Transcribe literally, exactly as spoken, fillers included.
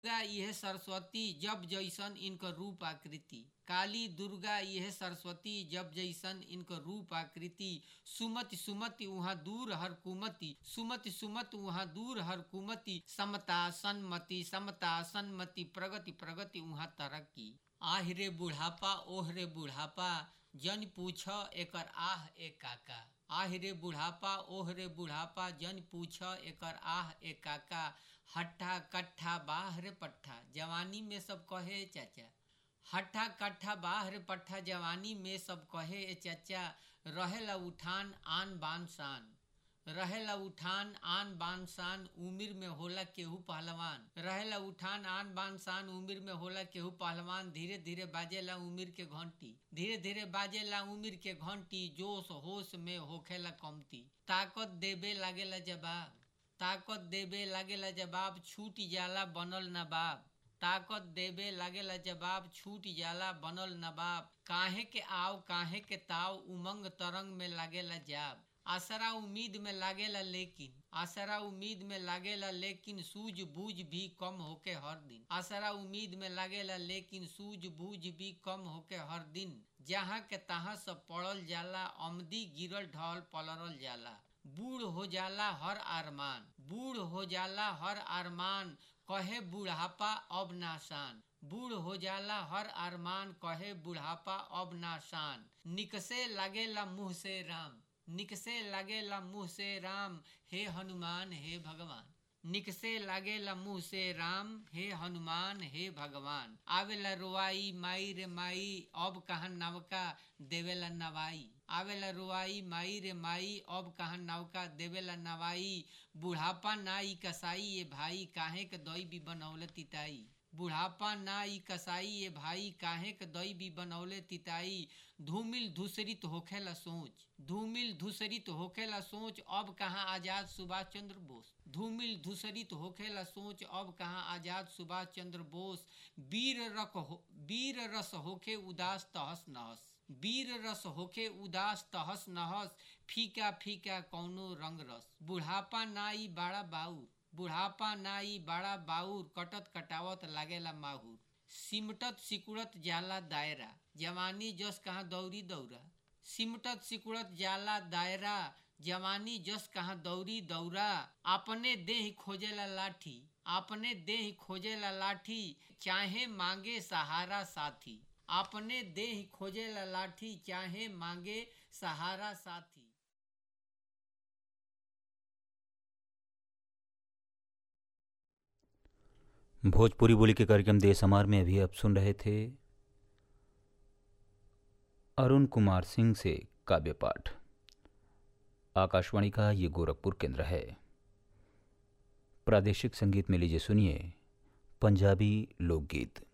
दुर्गा यह सरस्वती जब जैसन इनकर रूप आकृति। काली दुर्गा यह सरस्वती जब जैसन इनकर रूप आकृति। सुमति सुमति वहाँ दूर हर कुमति, सुमति सुमति वहाँ दूर हर कुमति। समता सन्मति समता सन्मति, प्रगति प्रगति वहाँ तरक्की। आह रे बुढ़ापा ओह रे बुढ़ापा, जन पूछ एकर आह ए काका। आह रे बुढ़ापा ओह रे बुढ़ापा, जन पूछ एकर आह ए काका। हट्ठा कट्ठा बाह रे पट्ठा, जवानी में सब कहे चाचा। हट्ठा कट्ठा बाह रे पट्ठा, जवानी में सब कहे ए चाचा। रहेला उठान आन बान शान, रहेला उठान आन बान शान, उम्र में होला केहू पहलवान। रहेला उठान आन बान शान, उम्र में होला केहू पहलवान। धीरे धीरे बाजेला उम्र के घंटी, धीरे धीरे बाजेला उम्र के घंटी। जोश होश में होखेला कमती, ताकत देबे लागेला जवाब। ताकत देबे लागेला जवाब, छूट जाला बनल नवाब। ताकत देबे लागेला जवाब, छूट जाला बनल नवाब। काहे के आव काहे के ताव, उमंग तरंग में लागेला जाब। आसरा उम्मीद में लागेला लेकिन, आसरा उम्मीद में लागेला लेकिन, सूझबूझ भी कम होके हर दिन। आसरा उम्मीद में लागेला लेकिन, सूझबूझ भी कम होके हर दिन। जहाँ के तहाँ सब पड़ल जाला, अमदी गिरल ढल पलरल जाला। बूढ़ हो जाला हर आरमान, बूढ़ हो जाला हर आरमान, कहे बुढ़ापा अब नाशान। बूढ़ हो जाला हर आरमान, कहे बुढ़ापा अब नाशान। निकसे लागेला मुँह से राम, निकसे लागेला मुँह से राम, हे हनुमान हे भगवान। निकसे लागेला मुँह से राम, हे हनुमान हे भगवान। आवेला रुआई माई रे माई, अब कहाँ नवका देवेला नवाई। आवेला रुआई माई रे माई, अब कहाँ नवका देवेला नवाई। बुढ़ापा नाई कसाई ये भाई, काहे के दई भी बनौले तिताई। बुढ़ापा ना ई कसाई ये भाई, काहे के दई भी बनौले तिताई। धूमिल धूसरित होखेला सोच, धूमिल धूसरित होखेला सोच, अब कहाँ आजाद सुभाष चंद्र बोस। धूमिल धूसरित होखेला सोच, अब कहाँ आजाद सुभाष चंद्र बोस। वीर रख हो, वीर रस होखे उदास तहस नहस, वीर रस होखे उदास तहस नहस। फीका फीका कौनो रंग रस, बुढ़ापा नाई बड़ा बाउर। बुढ़ापा नाई बड़ा बाउर, कटत कटावत लागेला माहुर। सिमटत सिकुड़त जाला दायरा, जवानी जस कहाँ दौरी दौरा। सिमटत सिकुड़त जाला दायरा, जवानी जस कहाँ दौरी दौरा। अपने देह खोजेला लाठी, अपने देह खोजेला लाठी, चाहे मांगे सहारा साथी। अपने देह खोजेला लाठी, चाहे मांगे सहारा साथी। भोजपुरी बोली के कार्यक्रम देश हमार में अभी आप सुन रहे थे अरुण कुमार सिंह से काव्य पाठ। आकाशवाणी का ये गोरखपुर केंद्र है। प्रादेशिक संगीत में लीजिए सुनिए पंजाबी लोकगीत।